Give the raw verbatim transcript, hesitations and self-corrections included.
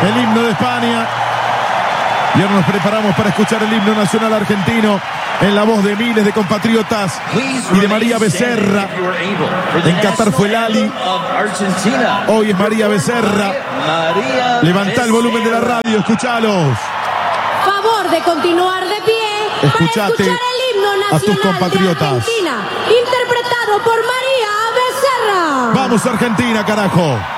el himno de España. Y ahora nos preparamos para escuchar el himno nacional argentino en la voz de miles de compatriotas y de María Becerra. En Qatar fue Lali, hoy es María Becerra. Levantá el volumen de la radio, escuchalos. Favor de continuar de pie. Escuchate para escuchar el himno a tus nacional compatriotas. de Argentina, interpretado por María Becerra. Vamos Argentina, carajo.